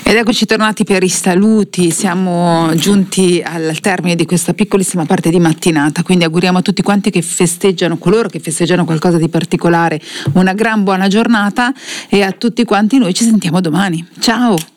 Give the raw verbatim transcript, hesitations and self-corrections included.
Ed eccoci tornati per i saluti, siamo giunti al termine di questa piccolissima parte di mattinata, quindi auguriamo a tutti quanti che festeggiano, coloro che festeggiano qualcosa di particolare, una gran buona giornata, e a tutti quanti noi ci sentiamo domani. Ciao!